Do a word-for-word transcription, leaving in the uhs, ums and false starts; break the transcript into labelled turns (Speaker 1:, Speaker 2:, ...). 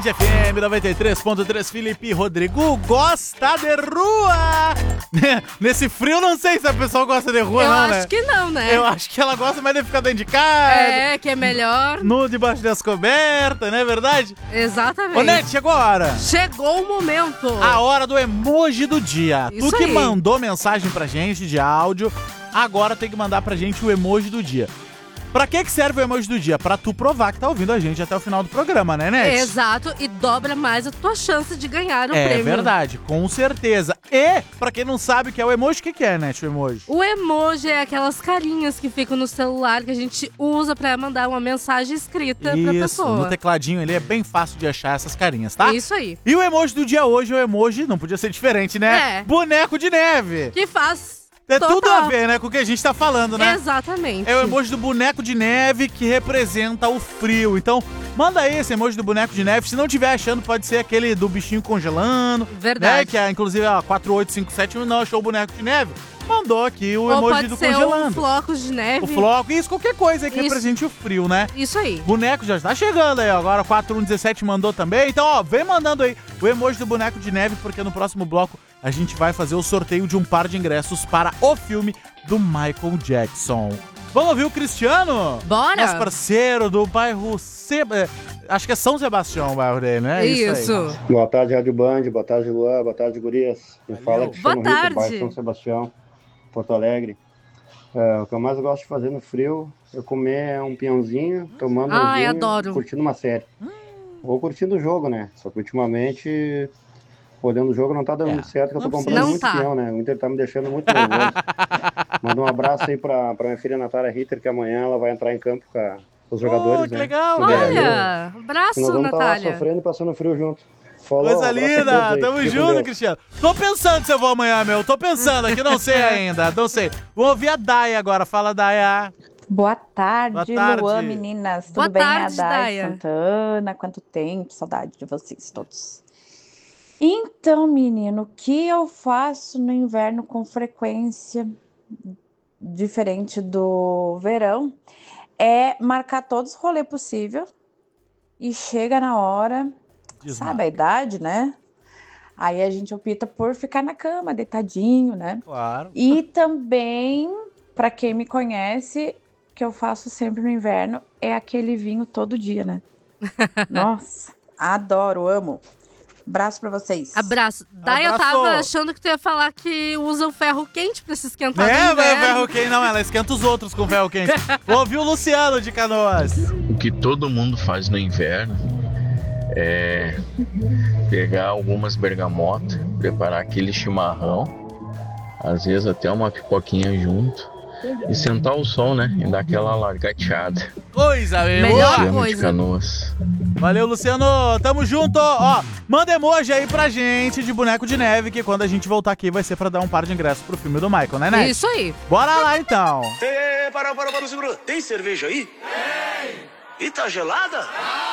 Speaker 1: Band F M noventa e três ponto três, Felipe Rodrigo gosta de rua. Nesse frio, não sei se a pessoa gosta de rua,
Speaker 2: Eu
Speaker 1: não,
Speaker 2: acho
Speaker 1: né?
Speaker 2: que não, né?
Speaker 1: Eu acho que ela gosta mais de ficar dentro de casa.
Speaker 2: É, que é melhor.
Speaker 1: No debaixo das cobertas, não é verdade?
Speaker 2: Exatamente.
Speaker 1: Ô, Nete, chegou a hora.
Speaker 2: Chegou o momento.
Speaker 1: A hora do emoji do dia.
Speaker 2: Isso
Speaker 1: tu que
Speaker 2: aí.
Speaker 1: mandou mensagem pra gente de áudio, agora tem que mandar pra gente o emoji do dia. Pra que que serve o emoji do dia? Pra tu provar que tá ouvindo a gente até o final do programa, né, Nete?
Speaker 2: Exato, e dobra mais a tua chance de ganhar o
Speaker 1: É
Speaker 2: prêmio.
Speaker 1: verdade, com certeza. E, pra quem não sabe o que é o emoji, o que que é, Nete, o emoji?
Speaker 2: O emoji é aquelas carinhas que ficam no celular que a gente usa pra mandar uma mensagem escrita pra
Speaker 1: Isso,
Speaker 2: pessoa.
Speaker 1: no tecladinho ele é bem fácil de achar essas carinhas, tá?
Speaker 2: Isso aí.
Speaker 1: E o emoji do dia hoje é o emoji, não podia ser diferente, né?
Speaker 2: É.
Speaker 1: Boneco de neve.
Speaker 2: Que faz
Speaker 1: Tem
Speaker 2: total.
Speaker 1: tudo a ver, né, com o que a gente tá falando, né?
Speaker 2: Exatamente.
Speaker 1: É o emoji do boneco de neve que representa o frio. Então, manda aí esse emoji do boneco de neve. Se não tiver achando, pode ser aquele do bichinho congelando.
Speaker 2: Verdade.
Speaker 1: Né? Que é, inclusive, a quatro oito cinco sete não achou o boneco de neve. Mandou aqui o
Speaker 2: Ou
Speaker 1: emoji
Speaker 2: pode
Speaker 1: do
Speaker 2: ser
Speaker 1: congelando.
Speaker 2: um flocos de neve.
Speaker 1: O floco, isso, qualquer coisa aí que
Speaker 2: Isso.
Speaker 1: represente o frio, né?
Speaker 2: Isso aí.
Speaker 1: Boneco já está chegando aí, ó. Agora quatro um dezessete mandou também. Então, ó, vem mandando aí o emoji do boneco de neve, porque no próximo bloco a gente vai fazer o sorteio de um par de ingressos para o filme do Michael Jackson. Vamos ouvir o Cristiano?
Speaker 2: Bora!
Speaker 1: Nosso parceiro do bairro... Se... é, Acho que é São Sebastião o bairro dele, né?
Speaker 2: Isso.
Speaker 1: aí.
Speaker 3: Boa tarde, Rádio Band. Boa tarde, Luan. Boa tarde, gurias. Quem fala é Cristiano
Speaker 2: Boa
Speaker 3: Rito,
Speaker 2: tarde.
Speaker 3: bairro São Sebastião, Porto Alegre. É, o que eu mais gosto de fazer no frio é comer um pinhãozinho, tomando um
Speaker 2: Ai,
Speaker 3: vinho,
Speaker 2: adoro.
Speaker 3: curtindo uma série. Ou curtindo o jogo, né? Só que ultimamente, olhando o jogo, não tá dando
Speaker 1: É,
Speaker 3: muito certo, que eu tô
Speaker 1: não
Speaker 3: comprando
Speaker 2: precisa.
Speaker 3: muito
Speaker 2: Não tá.
Speaker 3: pinhão, né? O Inter tá me deixando muito nervoso. Manda um abraço aí pra, pra minha filha Natália Ritter, que amanhã ela vai entrar em campo com, a- com os jogadores,
Speaker 1: Oh, que
Speaker 3: né?
Speaker 1: legal,
Speaker 3: Com o Brasil.
Speaker 2: Olha,
Speaker 3: E
Speaker 2: abraço,
Speaker 3: nós vamos estar lá
Speaker 2: Natália.
Speaker 3: sofrendo e passando frio junto. Falou,
Speaker 1: Coisa
Speaker 3: abraço a
Speaker 1: linda,
Speaker 3: todos aí.
Speaker 1: tamo
Speaker 3: Fique com
Speaker 1: junto,
Speaker 3: Deus.
Speaker 1: Cristiano. Tô pensando se eu vou amanhã, meu. Tô pensando aqui, não sei ainda, não sei. Vou ouvir a Daya agora. Fala, Daya.
Speaker 4: Boa tarde,
Speaker 1: Boa tarde.
Speaker 4: Luan, meninas. Tudo
Speaker 2: Boa
Speaker 4: bem?
Speaker 2: tarde,
Speaker 4: a Dai
Speaker 2: Daya.
Speaker 4: Santana. Quanto tempo, saudade de vocês todos. Então, menino, o que eu faço no inverno com frequência, diferente do verão, é marcar todos os rolês possível e chega na hora,
Speaker 1: Desmarca.
Speaker 4: sabe a idade, né? Aí a gente opta por ficar na cama, deitadinho, né?
Speaker 1: Claro.
Speaker 4: E também, para quem me conhece, que eu faço sempre no inverno é aquele vinho todo dia, né? Nossa, adoro, amo. Abraço pra vocês.
Speaker 2: Abraço. Daí eu
Speaker 1: Abraço.
Speaker 2: tava achando que tu ia falar que usa o ferro quente pra se esquentar
Speaker 1: É,
Speaker 2: no
Speaker 1: vai
Speaker 2: inverno.
Speaker 1: ferro quente. Não, ela esquenta os outros com ferro quente. Vou ouvir o Luciano de Canoas.
Speaker 5: O que todo mundo faz no inverno é pegar algumas bergamotas, preparar aquele chimarrão, às vezes até uma pipoquinha junto, e sentar ao sol, né? E dar aquela largateada.
Speaker 1: Coisa, meu.
Speaker 2: Melhor
Speaker 5: Luciano de
Speaker 2: coisa.
Speaker 5: Canoas.
Speaker 1: Valeu, Luciano. Tamo junto. Ó, manda emoji aí pra gente de boneco de neve, que quando a gente voltar aqui vai ser pra dar um par de ingressos pro filme do Michael, né, né?
Speaker 2: Isso aí.
Speaker 1: Bora lá, então.
Speaker 6: Ê, para, para, para, segura. Tem cerveja aí? Tem. E tá gelada?